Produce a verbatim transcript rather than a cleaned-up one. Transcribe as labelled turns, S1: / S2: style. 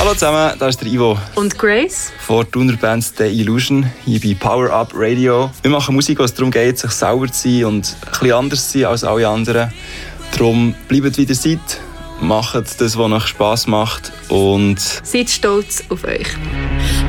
S1: Hallo zusammen, da ist der Ivo.
S2: Und Grace.
S1: Von Thuner Band The Illusion, hier bei Power Up Radio. Wir machen Musik, wo es darum geht, sich selber zu sein und ein bisschen anders zu sein als alle anderen. Darum bleibt wie ihr seid, macht das, was euch Spass macht und
S2: seid stolz auf euch.